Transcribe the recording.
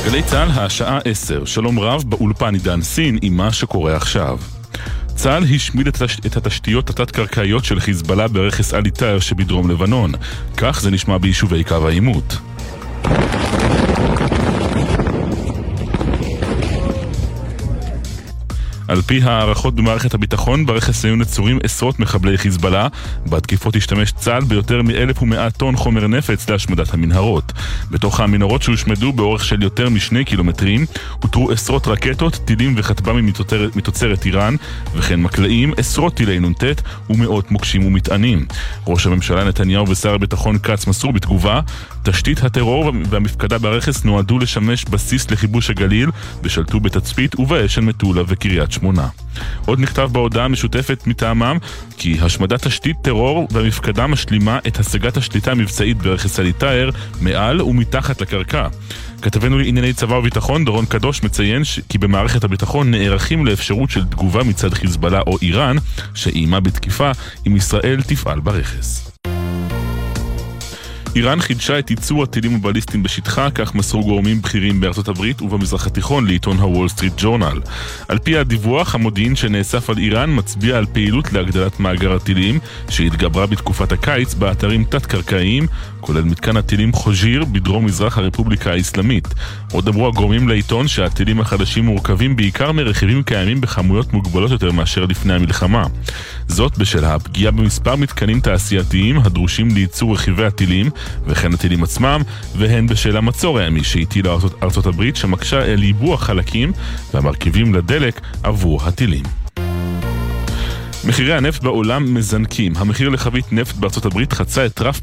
גלי צהל, השעה 10. שלום רב, באולפן עידן סין עם מה שקורה עכשיו. צהל השמיד את התשתיות התת-קרקעיות של חיזבאללה ברכס אלי טאהר שבדרום לבנון. כך זה נשמע ביישובי קו העימות. על פי הערכות במערכת הביטחון, ברכס היו נצורים עשרות מחבלי חיזבאללה. בתקיפות השתמש צה"ל ביותר מ-1,100 טון חומר נפץ להשמדת המנהרות. בתוך המנהרות שהושמדו באורך של יותר מ2 קילומטרים, הותרו עשרות רקטות, טילים וכטב"מים מתוצרת איראן, וכן מקלעים, עשרות טילי נ"ט ומאות מוקשים ומטענים. ראש הממשלה נתניהו ושר הביטחון כץ מסרו בתגובה, תשתית הטרור והמפקדה ברכס נועדו לשמש בסיס לכיבוש הגליל, ושלטו בתצפית ובאשן מטולה וקריית שמונה. עוד נכתב בהודעה המשותפת מטעמם כי השמדת תשתית טרור והמפקדה משלימה את השגת השליטה המבצעית ברכס אלי טאהר מעל ומתחת לקרקע. כתבנו לענייני צבא וביטחון דורון קדוש מציין כי במערכת הביטחון נערכים לאפשרות של תגובה מצד חיזבאללה או איראן שאימה בתקיפה אם ישראל תפעל ברכס. איראן חידשה את ייצור הטילים הבליסטיים בשטחה, כך מסרו גורמים בכירים בארצות הברית ובמזרח התיכון לעיתון הוול סטריט ג'ורנל. על פי הדיווח, המודיעין שנאסף על איראן מצביע על פעילות להגדלת מאגר הטילים שהתגברה בתקופת הקיץ באתרים תת-קרקעיים, כולל מתקן הטילים חוג'יר בדרום מזרח הרפובליקה האסלאמית. עוד אמרו הגורמים לעיתון שהטילים החדשים מורכבים בעיקר מרכיבים קיימים בכמויות מוגבלות יותר מאשר לפני המלחמה. זאת בשל הפגיעה במספר מתקנים תעשייתיים הדרושים לייצור רכיבי הטילים וכן הטילים עצמם, והן בשל המצור הימי שהטילה ארצות הברית שמקשה על ייבוא החלקים והמרכיבים לדלק עבור הטילים. מחירי הנפט בעולם מזנקים. המחיר לחבית נפט בארצות הברית חצה את רף